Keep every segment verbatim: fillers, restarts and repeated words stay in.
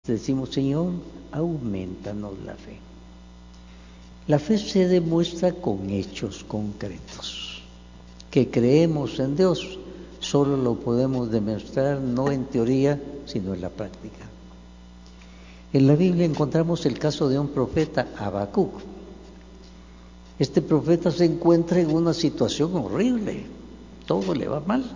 Decimos, Señor, aumentanos la fe. La fe se demuestra con hechos concretos. Que creemos en Dios, solo lo podemos demostrar no en teoría, sino en la práctica. En la Biblia encontramos el caso de un profeta, Habacuc. Este profeta se encuentra en una situación horrible, todo le va mal.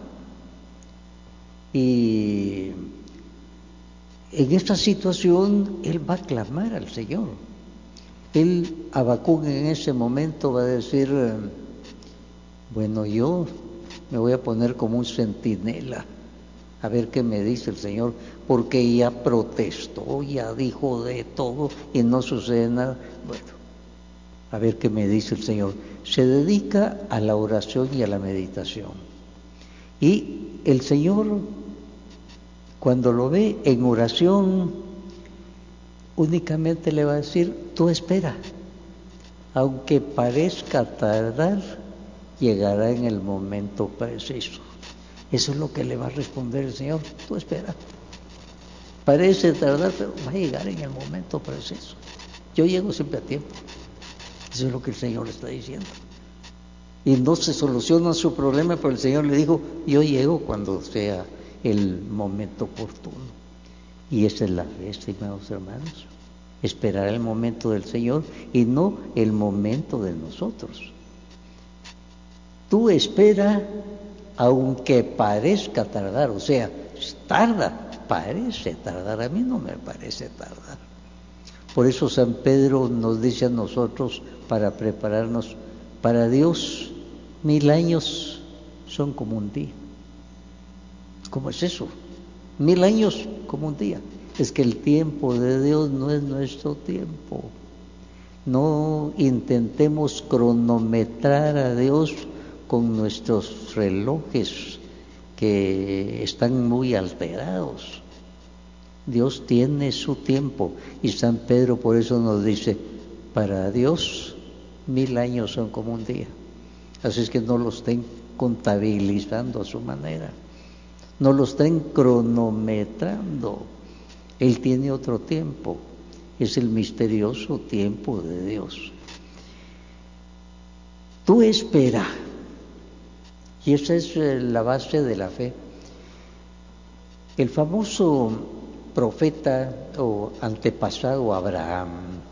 Y en esta situación él va a clamar al Señor. Él, Habacuc, en ese momento va a decir, bueno, yo me voy a poner como un centinela a ver qué me dice el Señor, porque ya protestó, ya dijo de todo y no sucede nada. Bueno, a ver qué me dice el Señor. Se dedica a la oración y a la meditación. Y el Señor, cuando lo ve en oración, únicamente le va a decir, tú espera, aunque parezca tardar, llegará en el momento preciso. Eso es lo que le va a responder el Señor, tú espera. Parece tardar, pero va a llegar en el momento preciso. Yo llego siempre a tiempo. Eso es lo que el Señor le está diciendo. Y no se soluciona su problema, pero el Señor le dijo, yo llego cuando sea el momento oportuno. Y esa es la fe, estimados hermanos. Esperar el momento del Señor y no el momento de nosotros. Tú espera aunque parezca tardar, o sea, tarda, parece tardar, a mí no me parece tardar. Por eso San Pedro nos dice a nosotros, para prepararnos, para Dios mil años son como un día. ¿Cómo es eso? Mil años como un día. Es que el tiempo de Dios no es nuestro tiempo. No intentemos cronometrar a Dios con nuestros relojes que están muy alterados. Dios tiene su tiempo y San Pedro por eso nos dice, para Dios mil años son como un día. Así es que no lo estén contabilizando a su manera, no lo estén cronometrando. Él tiene otro tiempo, es el misterioso tiempo de Dios. Tú espera. Y esa es la base de la fe. El famoso profeta o antepasado Abraham,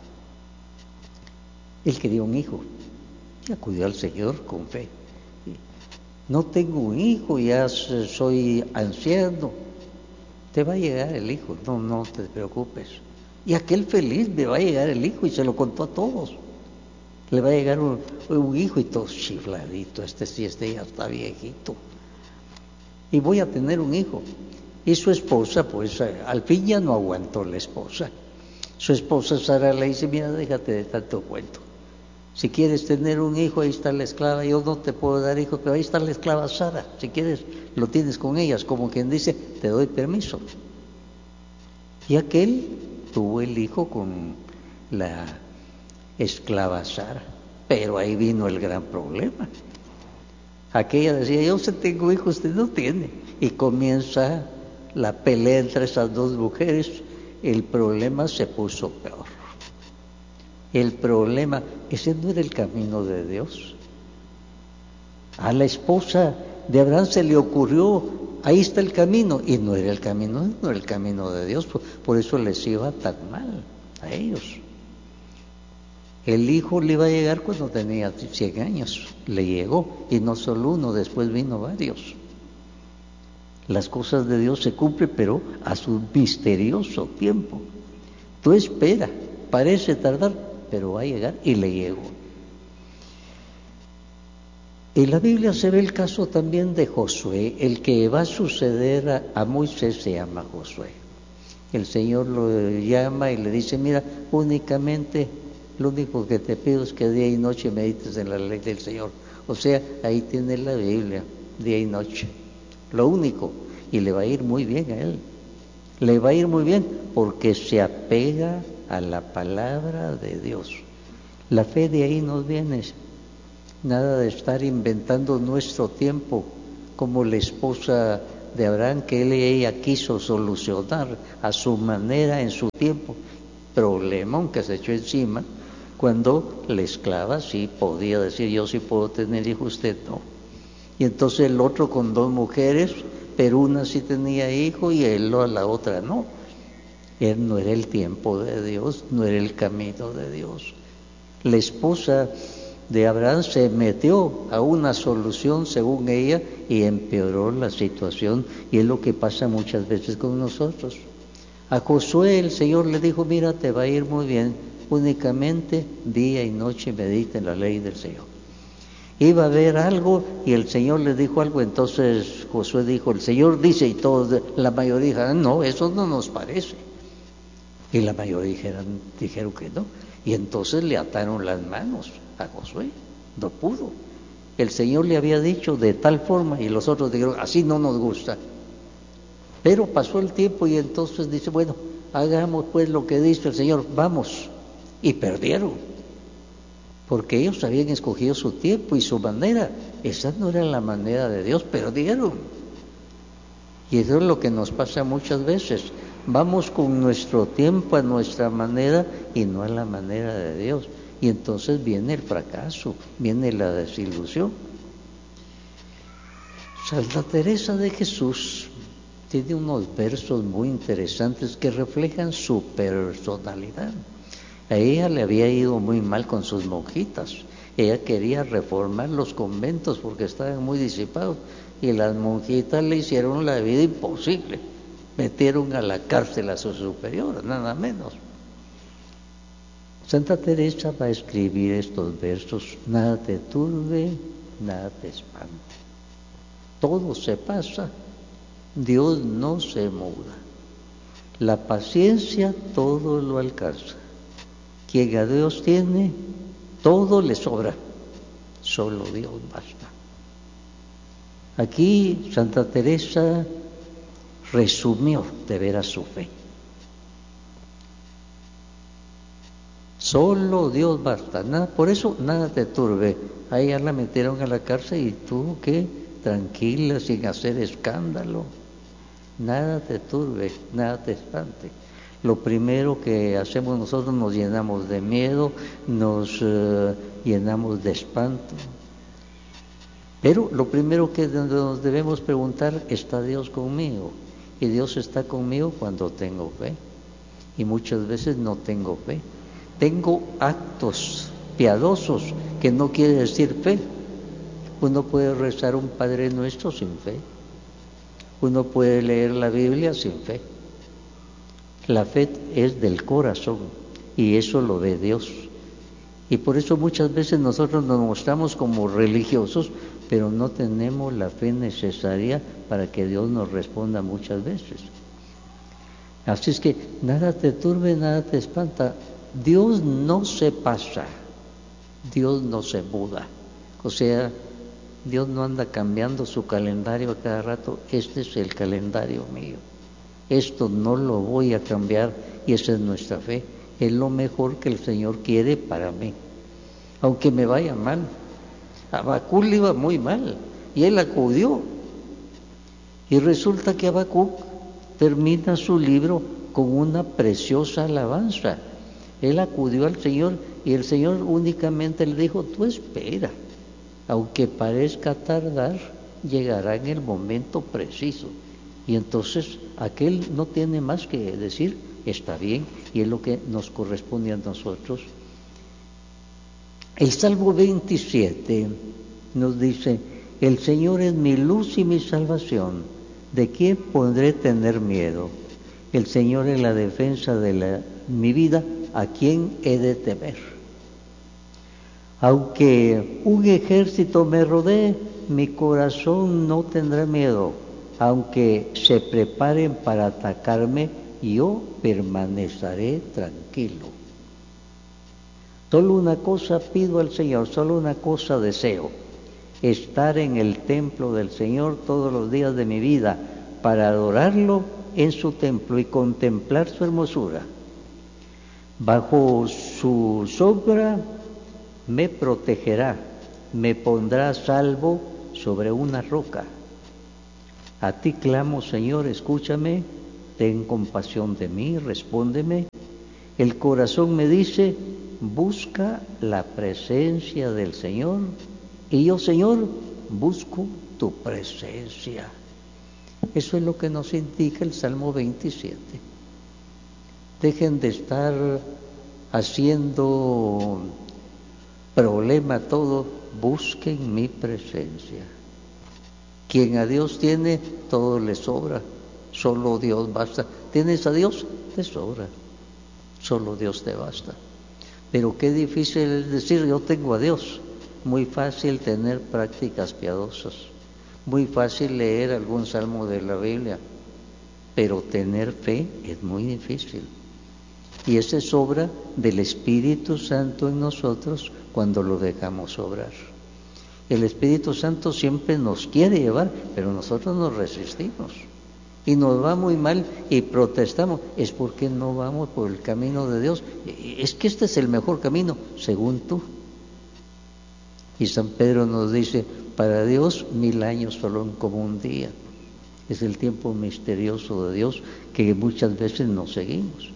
él quería un hijo y acudió al Señor con fe. No tengo un hijo, ya soy anciano, te va a llegar el hijo, no, no te preocupes. Y aquel feliz, me va a llegar el hijo, y se lo contó a todos. Le va a llegar un, un hijo y todo chifladito, este sí, este ya está viejito. Y voy a tener un hijo. Y su esposa, pues al fin ya no aguantó la esposa. Su esposa Sara le dice, mira, déjate de tanto cuento. Si quieres tener un hijo, ahí está la esclava. Yo no te puedo dar hijo, pero ahí está la esclava Sara. Si quieres, lo tienes con ellas. Como quien dice, te doy permiso. Y aquel tuvo el hijo con la esclava Sara. Pero ahí vino el gran problema. Aquella decía, yo sí tengo hijo, usted no tiene. Y comienza la pelea entre esas dos mujeres. El problema se puso peor. El problema, ese no era el camino de Dios. A la esposa de Abraham se le ocurrió, ahí está el camino, y no era el camino, no era el camino de Dios, por, por eso les iba tan mal a ellos. El hijo le iba a llegar cuando tenía cien años, le llegó, y no solo uno, después vino varios. Las cosas de Dios se cumplen, pero a su misterioso tiempo. Tú espera, parece tardar, pero va a llegar, y le llegó. En la Biblia se ve el caso también de Josué. El que va a suceder a, a Moisés se llama Josué. El Señor lo llama y le dice, mira, únicamente, lo único que te pido es que día y noche medites en la ley del Señor. O sea, ahí tiene la Biblia, día y noche. Lo único, y le va a ir muy bien a él. Le va a ir muy bien porque se apega a la palabra de Dios. La fe de ahí nos viene. Nada de estar inventando nuestro tiempo, como la esposa de Abraham que él y ella quiso solucionar a su manera en su tiempo, problemón que se echó encima, cuando la esclava sí podía decir yo sí puedo tener hijo, usted no. Y entonces el otro con dos mujeres, pero una sí tenía hijo y él a la otra no. Él no era el tiempo de Dios, no era el camino de Dios. La esposa de Abraham se metió a una solución según ella y empeoró la situación, y es lo que pasa muchas veces con nosotros. A Josué el Señor le dijo, mira, te va a ir muy bien, únicamente día y noche medita en la ley del Señor. Iba a haber algo y el Señor le dijo algo, entonces Josué dijo, el Señor dice, y todos, la mayoría dijeron, no, eso no nos parece. Y la mayoría dijeron, dijeron que no. Y entonces le ataron las manos a Josué, no pudo. El Señor le había dicho de tal forma y los otros dijeron, así no nos gusta. Pero pasó el tiempo y entonces dice, bueno, hagamos pues lo que dice el Señor, vamos. Y perdieron, porque ellos habían escogido su tiempo y su manera. Esa no era la manera de Dios, perdieron. Y eso es lo que nos pasa muchas veces. Vamos con nuestro tiempo a nuestra manera y no a la manera de Dios. Y entonces viene el fracaso, viene la desilusión. Santa Teresa de Jesús tiene unos versos muy interesantes que reflejan su personalidad. A ella le había ido muy mal con sus monjitas. Ella quería reformar los conventos porque estaban muy disipados y las monjitas le hicieron la vida imposible. Metieron a la cárcel a su superior, nada menos. Santa Teresa va a escribir estos versos: nada te turbe, nada te espante. Todo se pasa, Dios no se muda. La paciencia todo lo alcanza. Quien a Dios tiene, todo le sobra. Solo Dios basta. Aquí Santa Teresa resumió de veras su fe. Solo Dios basta. Nada, por eso nada te turbe. Ahí ya la metieron a la cárcel y tú, ¿qué? Tranquila, sin hacer escándalo. Nada te turbe, nada te espante. Lo primero que hacemos nosotros, nos llenamos de miedo, nos uh, llenamos de espanto. Pero lo primero que nos debemos preguntar, ¿está Dios conmigo? Y Dios está conmigo cuando tengo fe. Y muchas veces no tengo fe. Tengo actos piadosos que no quiere decir fe. Uno puede rezar un Padre Nuestro sin fe. Uno puede leer la Biblia sin fe. La fe es del corazón y eso lo ve Dios. Y por eso muchas veces nosotros nos mostramos como religiosos, pero no tenemos la fe necesaria para que Dios nos responda muchas veces. Así es que nada te turbe, nada te espanta. Dios no se pasa, Dios no se muda. O sea, Dios no anda cambiando su calendario a cada rato. Este es el calendario mío. Esto no lo voy a cambiar y esa es nuestra fe. Es lo mejor que el Señor quiere para mí. Aunque me vaya mal. A Habacuc le iba muy mal y él acudió. Y resulta que Habacuc termina su libro con una preciosa alabanza. Él acudió al Señor y el Señor únicamente le dijo, tú espera. Aunque parezca tardar, llegará en el momento preciso. Y entonces aquel no tiene más que decir, está bien, y es lo que nos corresponde a nosotros. El Salmo veintisiete nos dice, el Señor es mi luz y mi salvación, ¿de quién podré tener miedo? El Señor es la defensa de la, mi vida, ¿a quién he de temer? Aunque un ejército me rodee, mi corazón no tendrá miedo. Aunque se preparen para atacarme, yo permaneceré tranquilo. Solo una cosa pido al Señor, solo una cosa deseo, estar en el templo del Señor todos los días de mi vida, para adorarlo en su templo y contemplar su hermosura. Bajo su sombra me protegerá, me pondrá a salvo sobre una roca. A ti clamo, Señor, escúchame, ten compasión de mí, respóndeme. El corazón me dice, busca la presencia del Señor. Y yo, Señor, busco tu presencia. Eso es lo que nos indica el Salmo veintisiete. Dejen de estar haciendo problema todo, busquen mi presencia. Quien a Dios tiene, todo le sobra, solo Dios basta. ¿Tienes a Dios? Te sobra, solo Dios te basta. Pero qué difícil es decir, yo tengo a Dios. Muy fácil tener prácticas piadosas, muy fácil leer algún salmo de la Biblia, pero tener fe es muy difícil. Y esa es obra del Espíritu Santo en nosotros cuando lo dejamos obrar. El Espíritu Santo siempre nos quiere llevar, pero nosotros nos resistimos. Y nos va muy mal y protestamos. Es porque no vamos por el camino de Dios. Es que este es el mejor camino, según tú. Y San Pedro nos dice, para Dios mil años son como un día. Es el tiempo misterioso de Dios que muchas veces no seguimos.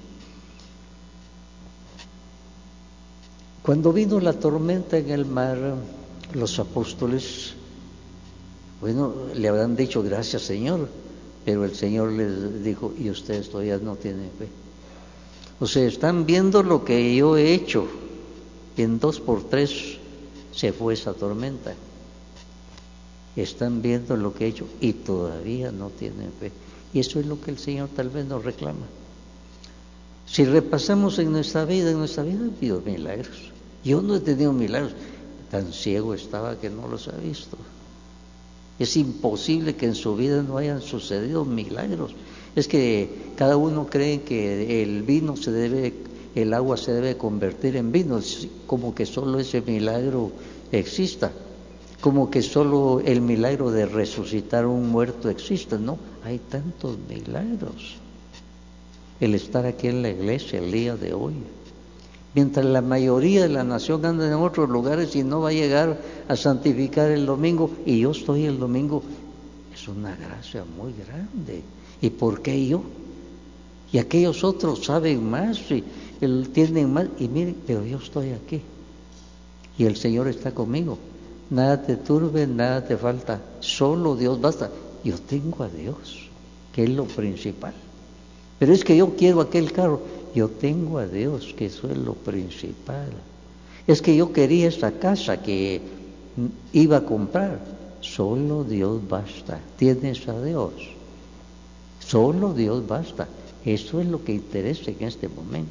Cuando vino la tormenta en el mar, los apóstoles, bueno, le habrán dicho gracias Señor, pero el Señor les dijo, y ustedes todavía no tienen fe. O sea, están viendo lo que yo he hecho, y en dos por tres se fue esa tormenta. Están viendo lo que he hecho y todavía no tienen fe. Y eso es lo que el Señor tal vez nos reclama. Si repasamos en nuestra vida, en nuestra vida ha habido milagros. Yo no he tenido milagros. Tan ciego estaba que no los ha visto. Es imposible que en su vida no hayan sucedido milagros. Es que cada uno cree que el vino se debe, el agua se debe convertir en vino, como que solo ese milagro exista, como que solo el milagro de resucitar a un muerto exista. No, hay tantos milagros. El estar aquí en la iglesia el día de hoy, mientras la mayoría de la nación anda en otros lugares y no va a llegar a santificar el domingo, y yo estoy el domingo, es una gracia muy grande. ¿Y por qué yo? Y aquellos otros saben más y tienen más, y miren, pero yo estoy aquí y el Señor está conmigo. Nada te turbe, nada te falta, solo Dios basta. Yo tengo a Dios, que es lo principal. Pero es que yo quiero aquel carro. Yo tengo a Dios, que eso es lo principal. Es que yo quería esta casa que iba a comprar. Solo Dios basta. Tienes a Dios. Solo Dios basta. Eso es lo que interesa en este momento.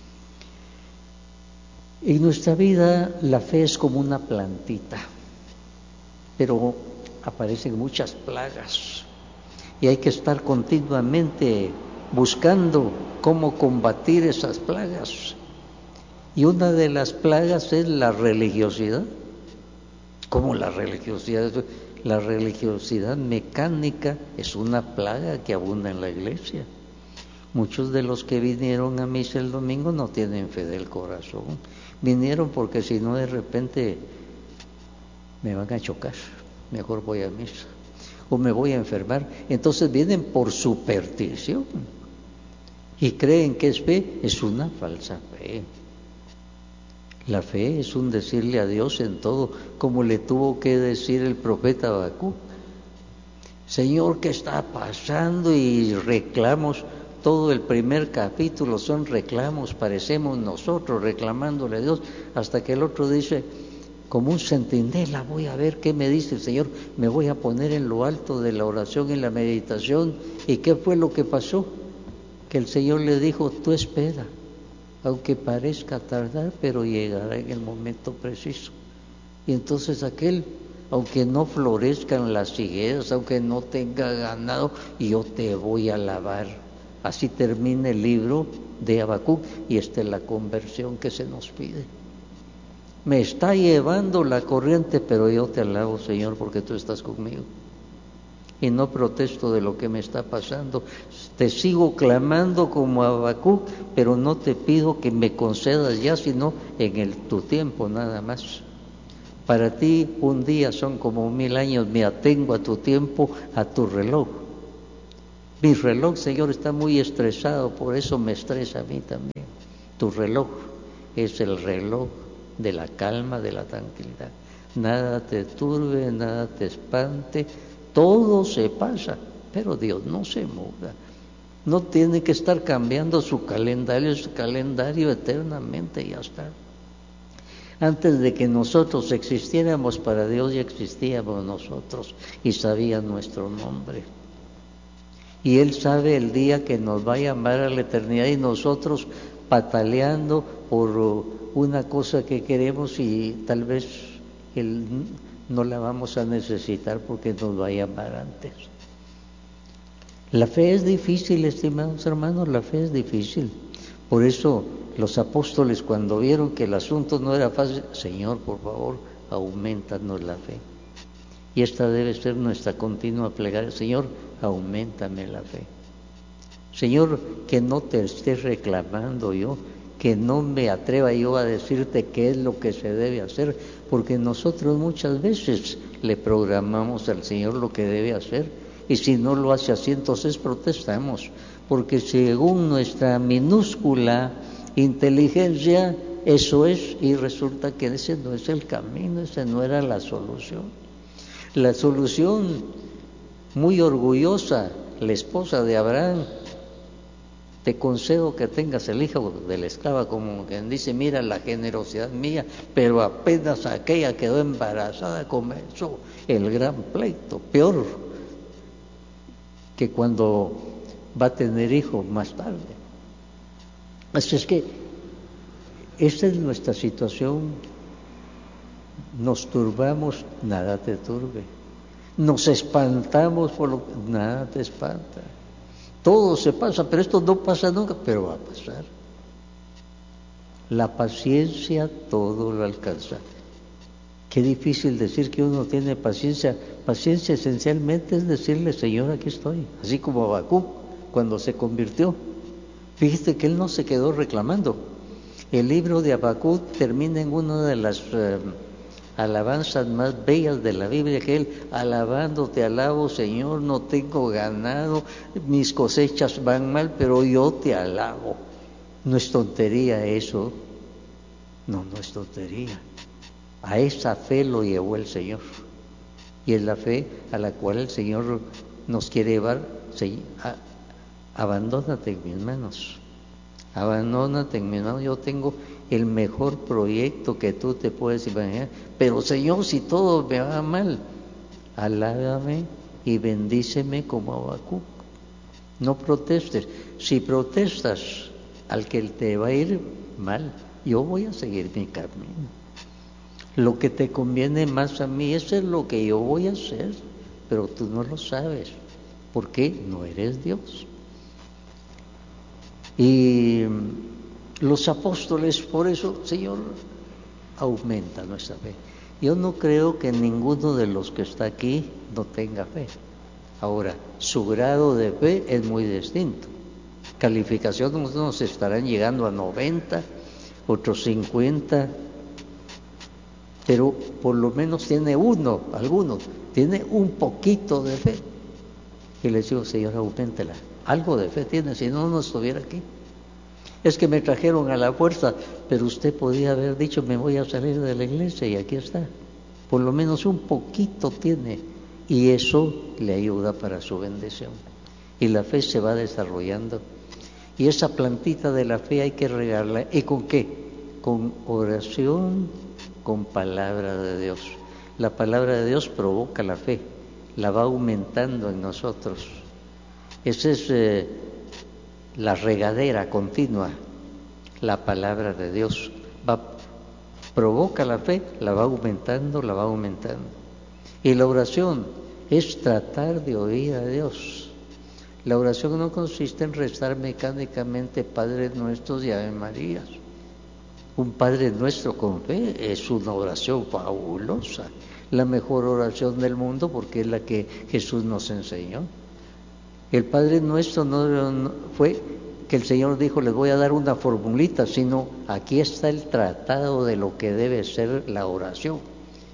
En nuestra vida la fe es como una plantita, pero aparecen muchas plagas y hay que estar continuamente buscando cómo combatir esas plagas. Y una de las plagas es la religiosidad. ¿Cómo la religiosidad? La religiosidad mecánica es una plaga que abunda en la iglesia. Muchos de los que vinieron a misa el domingo no tienen fe del corazón. Vinieron porque si no de repente me van a chocar, mejor voy a misa, o me voy a enfermar. Entonces vienen por superstición y creen que es fe. Es una falsa fe. La fe es un decirle a Dios en todo, como le tuvo que decir el profeta Habacuc. Señor, ¿qué está pasando? Y reclamos. Todo el primer capítulo son reclamos, parecemos nosotros reclamándole a Dios, hasta que el otro dice, como un centinela, voy a ver qué me dice el Señor, me voy a poner en lo alto de la oración y la meditación. ¿Y qué fue lo que pasó? Que el Señor le dijo, tú espera, aunque parezca tardar, pero llegará en el momento preciso. Y entonces aquel, aunque no florezcan las higueras, aunque no tenga ganado, yo te voy a alabar. Así termina el libro de Habacuc, y esta es la conversión que se nos pide. Me está llevando la corriente, pero yo te alabo, Señor, porque tú estás conmigo. Y no protesto de lo que me está pasando. Te sigo clamando como Habacuc, pero no te pido que me concedas ya, sino en el, tu tiempo nada más. Para ti un día son como mil años, me atengo a tu tiempo, a tu reloj. Mi reloj, Señor, está muy estresado, por eso me estresa a mí también. Tu reloj es el reloj de la calma, de la tranquilidad. Nada te turbe, nada te espante, todo se pasa, pero Dios no se muda. No tiene que estar cambiando su calendario, su calendario eternamente, ya está. Antes de que nosotros existiéramos, para Dios ya existíamos nosotros y sabía nuestro nombre. Y Él sabe el día que nos va a llamar a la eternidad y nosotros pataleando por una cosa que queremos y tal vez Él no la vamos a necesitar porque nos va a llamar antes. La fe es difícil, estimados hermanos, la fe es difícil. Por eso los apóstoles, cuando vieron que el asunto no era fácil, Señor, por favor, aumentanos la fe. Y esta debe ser nuestra continua plegaria. Señor, auméntame la fe. Señor, que no te esté reclamando yo, que no me atreva yo a decirte qué es lo que se debe hacer, porque nosotros muchas veces le programamos al Señor lo que debe hacer, y si no lo hace así, entonces protestamos, porque según nuestra minúscula inteligencia, eso es, y resulta que ese no es el camino, esa no era la solución. La solución, muy orgullosa, la esposa de Abraham: te concedo que tengas el hijo de la esclava, como quien dice, mira la generosidad mía, pero apenas aquella quedó embarazada, comenzó el gran pleito, peor que cuando va a tener hijo más tarde. Así es que esta es nuestra situación. Nos turbamos, nada te turbe. Nos espantamos por lo que nada te espanta. Todo se pasa, pero esto no pasa nunca, pero va a pasar. La paciencia todo lo alcanza. Qué difícil decir que uno tiene paciencia. Paciencia esencialmente es decirle, Señor, aquí estoy. Así como Habacuc cuando se convirtió. Fíjate que él no se quedó reclamando. El libro de Habacuc termina en una de las eh, alabanzas más bellas de la Biblia, que él: alabando te alabo, Señor, no tengo ganado, mis cosechas van mal, pero yo te alabo. No es tontería eso, no, no es tontería. A esa fe lo llevó el Señor, y es la fe a la cual el Señor nos quiere llevar. A, abandónate en mis manos, abandónate en mis manos, yo tengo el mejor proyecto que tú te puedes imaginar. Pero Señor, si todo me va mal, alábame y bendíceme como Habacuc. No protestes. Si protestas al que te va a ir mal, yo voy a seguir mi camino. Lo que te conviene más a mí, eso es lo que yo voy a hacer, pero tú no lo sabes, porque no eres Dios. Y los apóstoles, por eso, Señor, aumenta nuestra fe. Yo no creo que ninguno de los que está aquí no tenga fe. Ahora, su grado de fe es muy distinto. Calificaciones nos estarán llegando a noventa, otros cincuenta, pero por lo menos tiene uno, algunos, tiene un poquito de fe. Y les digo, Señor, auméntela. Algo de fe tiene, si no, no estuviera aquí. Es que me trajeron a la fuerza, pero usted podía haber dicho, me voy a salir de la iglesia, y aquí está. Por lo menos un poquito tiene, y eso le ayuda para su bendición. Y la fe se va desarrollando. Y esa plantita de la fe hay que regarla. ¿Y con qué? Con oración, con palabra de Dios. La palabra de Dios provoca la fe, la va aumentando en nosotros. Esa es eh, la regadera continua. La palabra de Dios va, provoca la fe, la va aumentando, la va aumentando. Y la oración es tratar de oír a Dios. La oración no consiste en rezar mecánicamente Padres Nuestros y Ave Marías. Un Padre Nuestro con fe es una oración fabulosa, la mejor oración del mundo, porque es la que Jesús nos enseñó. El Padre Nuestro no, no fue que el Señor dijo, les voy a dar una formulita, sino aquí está el tratado de lo que debe ser la oración.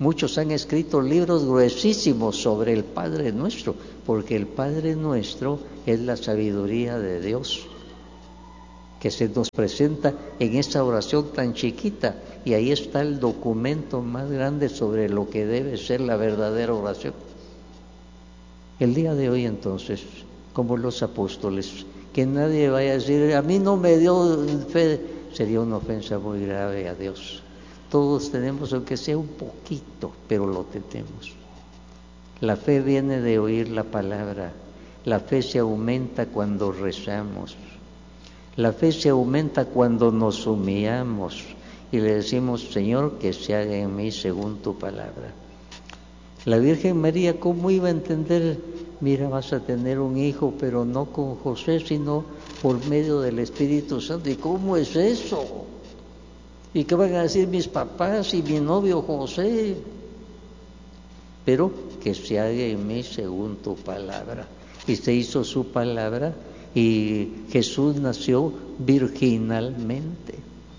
Muchos han escrito libros gruesísimos sobre el Padre Nuestro, porque el Padre Nuestro es la sabiduría de Dios, que se nos presenta en esa oración tan chiquita, y ahí está el documento más grande sobre lo que debe ser la verdadera oración. El día de hoy, entonces, como los apóstoles, que nadie vaya a decir, a mí no me dio fe, sería una ofensa muy grave a Dios. Todos tenemos, aunque sea un poquito, pero lo tenemos. La fe viene de oír la palabra. La fe se aumenta cuando rezamos. La fe se aumenta cuando nos humillamos y le decimos, Señor, que se haga en mí según tu palabra. La Virgen María, ¿cómo iba a entender? Mira, vas a tener un hijo, pero no con José, sino por medio del Espíritu Santo. ¿Y cómo es eso? ¿Y qué van a decir mis papás y mi novio José? Pero que se haga en mí según tu palabra. Y se hizo su palabra, y Jesús nació virginalmente.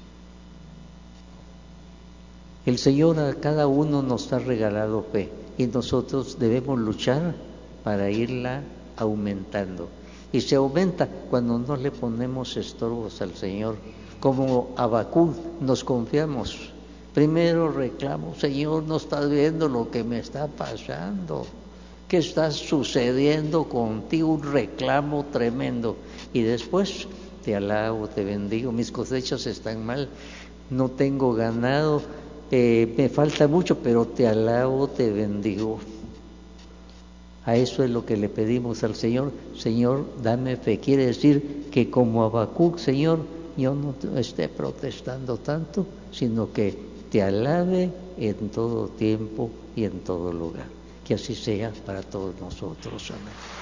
El Señor a cada uno nos ha regalado fe, y nosotros debemos luchar para irla aumentando. Y se aumenta cuando no le ponemos estorbos al Señor. Como Habacuc, nos confiamos. Primero reclamo, Señor, no estás viendo lo que me está pasando. ¿Qué está sucediendo contigo? Un reclamo tremendo. Y después, te alabo, te bendigo, mis cosechas están mal, no tengo ganado, eh, me falta mucho, pero te alabo, te bendigo. A eso es lo que le pedimos al Señor. Señor, dame fe. Quiere decir que como Habacuc, Señor, yo no esté protestando tanto, sino que te alabe en todo tiempo y en todo lugar. Que así sea para todos nosotros. Amén.